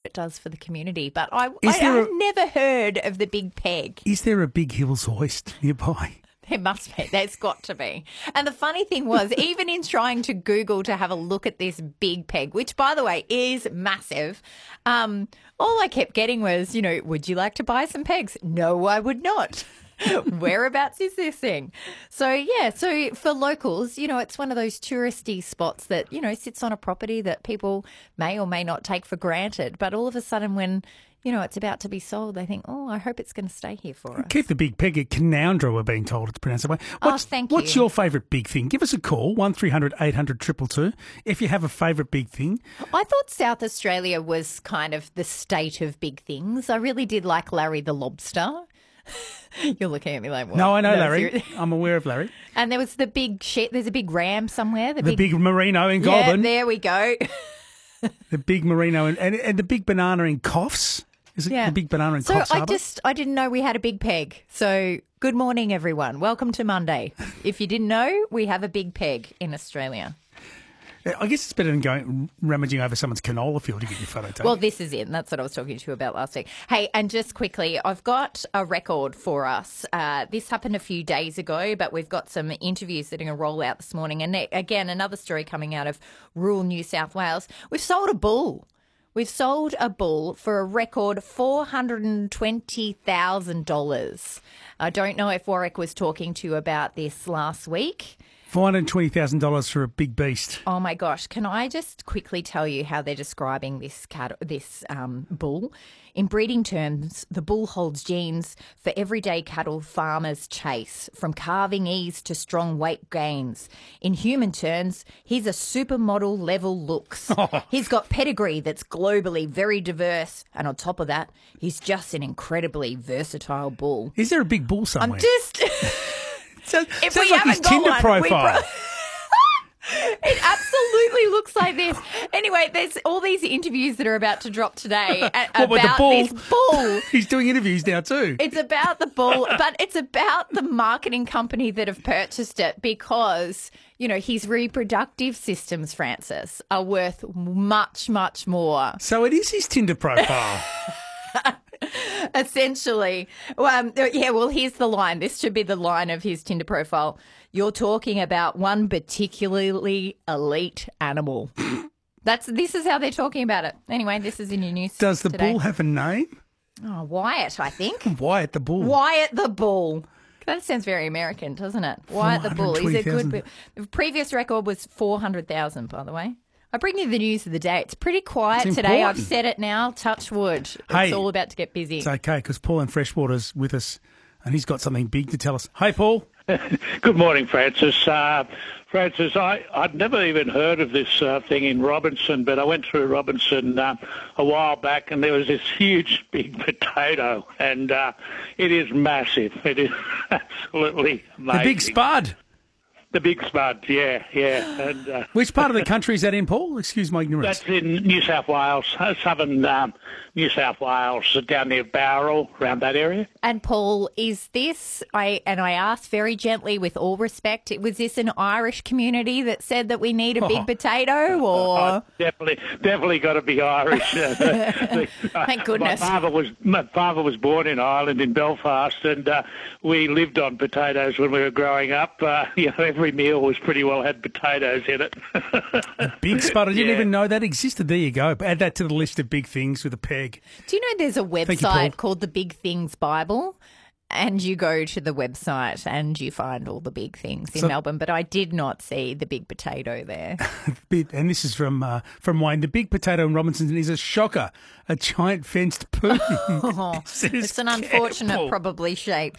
it does for the community. But I've never heard of the Big Peg. Is there a Big Hills hoist nearby? There must be. There's got to be. And the funny thing was, even in trying to Google to have a look at this Big Peg, which, by the way, is massive, all I kept getting was, would you like to buy some pegs? No, I would not. Whereabouts is this thing? So for locals, it's one of those touristy spots that, sits on a property that people may or may not take for granted. But all of a sudden when, it's about to be sold, they think, I hope it's going to stay here for us. Keep the Big Peg at Canoundra, we're being told it's pronounced that way. Thank you. What's your favourite big thing? Give us a call, 1300 800 222, if you have a favourite big thing. I thought South Australia was kind of the state of big things. I really did like Larry the Lobster. You're looking at me like, what? No, I know Larry. I'm aware of Larry. And there was the big there's a big ram somewhere. The big merino in Goulburn. Yeah, there we go. The big merino and the big banana in Coffs. Is it the big banana in Coffs Harbour? I didn't know we had a Big Peg. So good morning, everyone. Welcome to Monday. If you didn't know, we have a Big Peg in Australia. I guess it's better than going rummaging over someone's canola field to get your photo taken. Well, this is it. And that's what I was talking to you about last week. Hey, and just quickly, I've got a record for us. This happened a few days ago, but we've got some interviews that are going to roll out this morning. And again, another story coming out of rural New South Wales. We've sold a bull. We've sold a bull for a record $420,000. I don't know if Warwick was talking to you about this last week. $420,000 for a big beast. Oh my gosh! Can I just quickly tell you how they're describing this bull? In breeding terms, the bull holds genes for everyday cattle farmers chase, from calving ease to strong weight gains. In human terms, he's a supermodel level looks. He's got pedigree that's globally very diverse, and on top of that, he's just an incredibly versatile bull. Is there a big bull somewhere? I'm just. Sounds if like we his haven't got Tinder one, profile. It absolutely looks like this. Anyway, there's all these interviews that are about to drop today about this bull. He's doing interviews now too. It's about the bull, but it's about the marketing company that have purchased it because, his reproductive systems, Francis, are worth much, much more. So it is his Tinder profile. Essentially. Well, here's the line. This should be the line of his Tinder profile. You're talking about one particularly elite animal. This is how they're talking about it. Anyway, this is in your news Does the today. bull have a name? Oh, Wyatt, I think. Wyatt the bull. Wyatt the bull. That sounds very American, doesn't it? Wyatt the bull. He's a good bull. The previous record was 400,000, by the way. I bring you the news of the day. It's pretty quiet today. I've said it now. Touch wood. It's all about to get busy. It's okay because Paul in Freshwater's with us and he's got something big to tell us. Hey, Paul. Good morning, Francis. Francis, I'd never even heard of this thing in Robinson, but I went through Robinson a while back and there was this huge big potato and it is massive. It is absolutely amazing. The big spud. The big spud, yeah. And, which part of the country is that in, Paul? Excuse my ignorance. That's in New South Wales, southern New South Wales, down near Bowral, around that area. And Paul, is this, I asked very gently with all respect, was this an Irish community that said that we need a big potato or? Definitely got to be Irish. Thank goodness. My father was born in Ireland, in Belfast, and we lived on potatoes when we were growing up. Every meal was pretty well had potatoes in it. A big spud. I didn't even know that existed. There you go. Add that to the list of big things with a peg. Do you know there's a website called the Big Things Bible? And you go to the website and you find all the big things in Melbourne, but I did not see the big potato there. And this is from Wayne. The big potato in Robinson is a shocker, a giant fenced poo. It's an unfortunate, probably shape.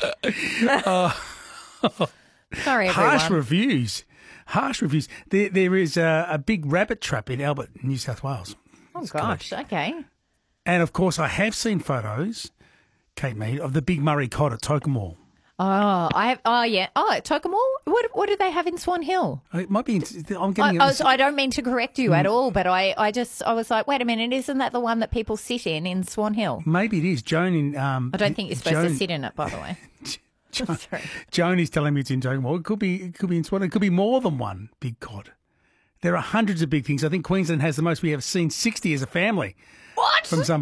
Sorry, everyone. Harsh reviews. There is a big rabbit trap in Albert, New South Wales. Oh, gosh, okay. And, of course, I have seen photos, Kate Mead, of the big Murray cod at Tokemore. Yeah. Oh, at Tokemore? What do they have in Swan Hill? It might be. I don't mean to correct you at all, but I was like, wait a minute, isn't that the one that people sit in Swan Hill? Maybe it is. Joan in. I don't think you're supposed to sit in it, by the way. Joan is telling me it's in Tokemore. It could be in Swan. It could be more than one big cod. There are hundreds of big things. I think Queensland has the most. We have seen 60 as a family. What? From some